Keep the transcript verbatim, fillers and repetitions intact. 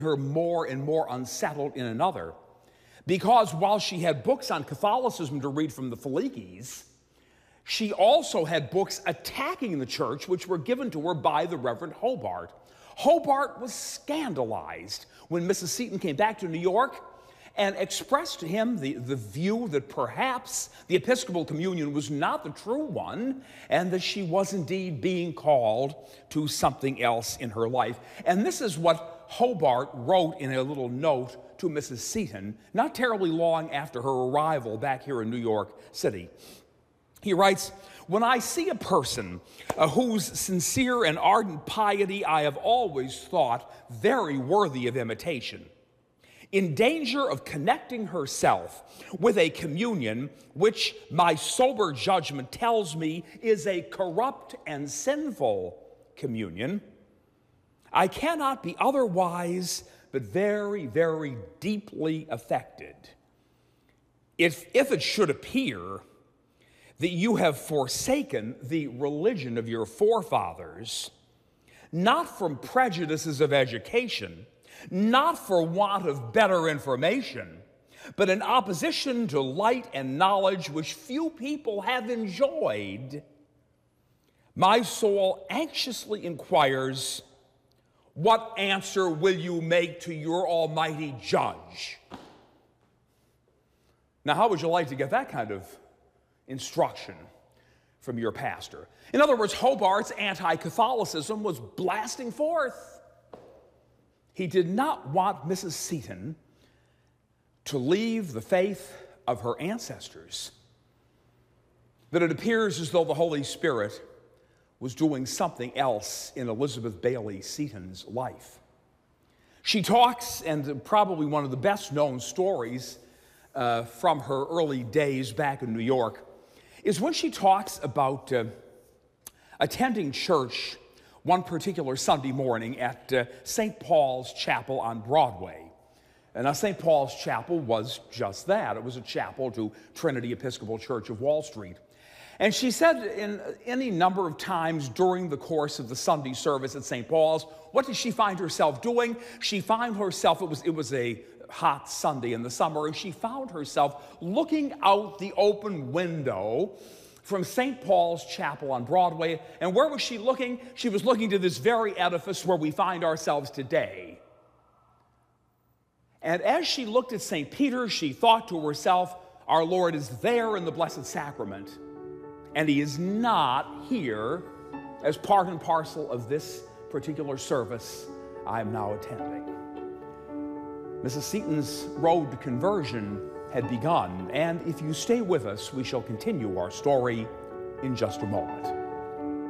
her more and more unsettled in another, because while she had books on Catholicism to read from the Felikis, she also had books attacking the church, which were given to her by the Reverend Hobart. Hobart was scandalized when Missus Seton came back to New York and expressed to him the, the view that perhaps the Episcopal communion was not the true one, and that she was indeed being called to something else in her life. And this is what Hobart wrote in a little note to Missus Seton, not terribly long after her arrival back here in New York City. He writes, "When I see a person uh, whose sincere and ardent piety I have always thought very worthy of imitation, in danger of connecting herself with a communion which my sober judgment tells me is a corrupt and sinful communion, I cannot be otherwise but very, very deeply affected. If, if it should appear that you have forsaken the religion of your forefathers, not from prejudices of education, not for want of better information, but in opposition to light and knowledge which few people have enjoyed, my soul anxiously inquires, what answer will you make to your almighty judge?" Now, how would you like to get that kind of instruction from your pastor? In other words, Hobart's anti-Catholicism was blasting forth. He did not want Missus Seton to leave the faith of her ancestors. That it appears as though the Holy Spirit was doing something else in Elizabeth Bailey Seton's life. She talks, and probably one of the best known stories uh, from her early days back in New York, is when she talks about uh, attending church one particular Sunday morning at uh, Saint Paul's Chapel on Broadway. And now Saint Paul's Chapel was just that. It was a chapel to Trinity Episcopal Church of Wall Street. And she said in any number of times during the course of the Sunday service at Saint Paul's, what did she find herself doing? She found herself, it was, it was a hot Sunday in the summer, and she found herself looking out the open window from Saint Paul's Chapel on Broadway. And where was she looking? She was looking to this very edifice where we find ourselves today. And as she looked at Saint Peter, she thought to herself, our Lord is there in the Blessed Sacrament, and he is not here as part and parcel of this particular service I am now attending. Missus Seton's road to conversion had begun, and if you stay with us, we shall continue our story in just a moment.